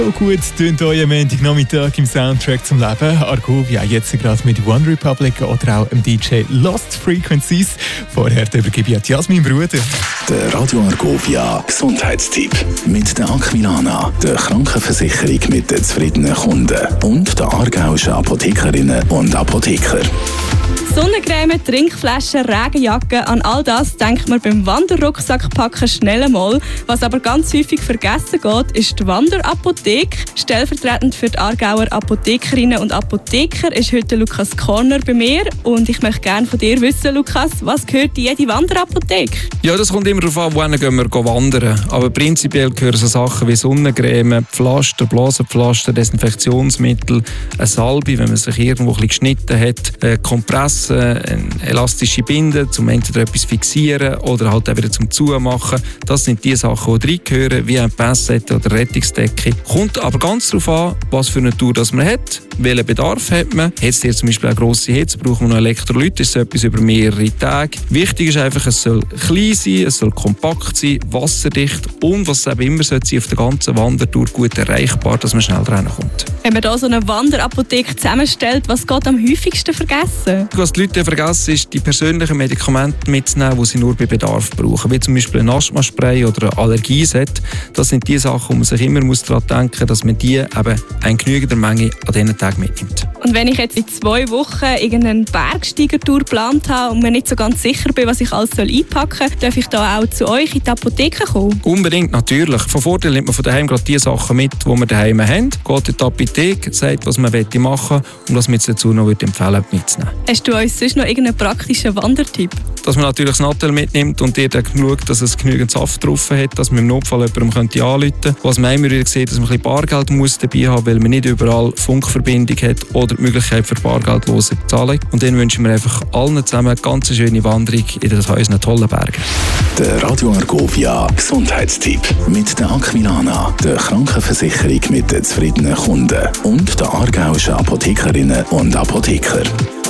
So gut tönt euer Montagnachmittag im Soundtrack zum Leben. Argovia jetzt gerade mit One Republic oder auch dem DJ Lost Frequencies. Vorher übergebe ich Jasmin Bruder. Der Radio Argovia Gesundheitstipp mit der Aquilana, der Krankenversicherung mit den zufriedenen Kunden und der aargauischen Apothekerinnen und Apotheker. Sonnencreme, Trinkflaschen, Regenjacke, an all das denkt man beim Wanderrucksackpacken schnell einmal. Was aber ganz häufig vergessen geht, ist die Wanderapotheke. Stellvertretend für die Aargauer Apothekerinnen und Apotheker ist heute Lukas Corner bei mir. Und ich möchte gerne von dir wissen, Lukas, was gehört in jede Wanderapotheke? Ja, das kommt immer darauf an, wohin gehen wir wandern. Aber prinzipiell gehören so Sachen wie Sonnencreme, Pflaster, Blasenpflaster, Desinfektionsmittel, eine Salbe, wenn man sich irgendwo ein bisschen geschnitten hat, Kompress, eine elastische Binde, um entweder etwas fixieren oder halt auch wieder zum Zumachen. Das sind die Sachen, die reingehören, wie ein Pinzette oder Rettungsdecke. Kommt aber ganz darauf an, was für eine Tour das man hat, welchen Bedarf hat man. Hat ihr zum Beispiel eine grosse Hitze, braucht man noch Elektrolyte, ist so etwas über mehrere Tage. Wichtig ist einfach, es soll klein sein, es soll kompakt sein, wasserdicht und was es eben immer sein auf der ganzen Wandertour gut erreichbar, dass man schnell reinkommt. Wenn man da so eine Wanderapotheke zusammenstellt, was geht am häufigsten vergessen? Was die Leute vergessen, ist, die persönlichen Medikamente mitzunehmen, die sie nur bei Bedarf brauchen. Wie zum Beispiel ein Asthmaspray oder ein Allergieset. Das sind die Sachen, wo man sich immer daran denken muss, dass man die eben in genügender Menge an diesen Tagen mitnimmt. Und wenn ich jetzt in 2 Wochen irgendeine Bergsteigertour geplant habe und mir nicht so ganz sicher bin, was ich alles einpacken soll, darf ich da auch zu euch in die Apotheke kommen? Unbedingt, natürlich. Von Vorteil nimmt man von daheim gerade die Sachen mit, die wir daheim haben. Geht in die Apotheke, sagt, was man machen möchte und was man jetzt dazu noch empfehlen mitzunehmen. Hast du uns sonst noch irgendeinen praktischen Wandertipp? Dass man natürlich das Nattel mitnimmt und ihr dann schaut, dass es genügend Saft drauf hat, dass man im Notfall jemandem anrufen könnte. Was man immer wieder sieht, dass man ein bisschen Bargeld muss dabei haben, weil man nicht überall Funkverbindung hat oder die Möglichkeit für bargeldlose Zahlung. Und dann wünschen wir einfach allen zusammen eine ganz schöne Wanderung in unseren tollen Bergen. Der Radio Argovia Gesundheitstipp mit der Aquilana, der Krankenversicherung mit den zufriedenen Kunden und der aargauischen Apothekerinnen und Apotheker.